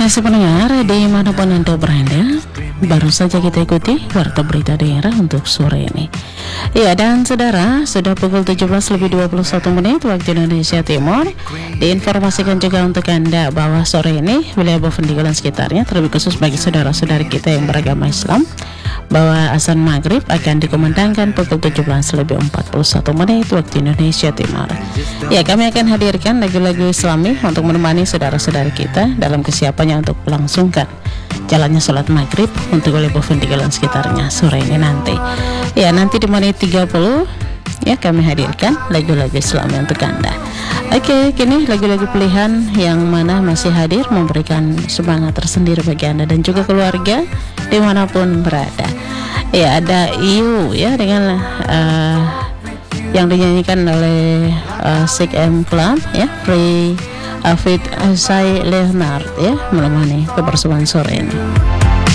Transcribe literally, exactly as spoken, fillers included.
kasih pendengar dimanapun Anda berada, baru saja kita ikuti warta berita daerah untuk sore ini. Ya, dan saudara, sudah pukul tujuh belas lebih dua puluh satu menit waktu Indonesia Timur. Diinformasikan juga untuk Anda bahwa sore ini wilayah Bovendigul dan sekitarnya, terlebih khusus bagi saudara-saudari kita yang beragama Islam, bahwa azan maghrib akan dikumandangkan pukul tujuh belas lebih empat puluh satu menit waktu Indonesia Timur. Ya, kami akan hadirkan lagu-lagu Islami untuk menemani saudara-saudari kita dalam kesiapannya untuk melangsungkan jalannya sholat maghrib untuk wilayah Bovendigul dan sekitarnya sore ini nanti. Ya, nanti di menit tiga puluh ya kami hadirkan lagu-lagu Islami untuk Anda. Oke, kini lagu-lagu pilihan yang mana masih hadir memberikan semangat tersendiri bagi Anda dan juga keluarga dimanapun berada. Ya, ada Iu ya dengan uh, yang dinyanyikan oleh uh, Sik M Club ya, Free uh, Fit Sai Leonard ya menemani kebersamaan sore ini.